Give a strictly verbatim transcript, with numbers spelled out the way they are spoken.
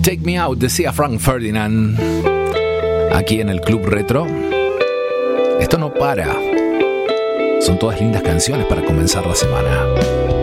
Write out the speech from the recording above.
Take Me Out, decía Frank Ferdinand, aquí en el Club Retro. Esto no para. Son todas lindas canciones para comenzar la semana.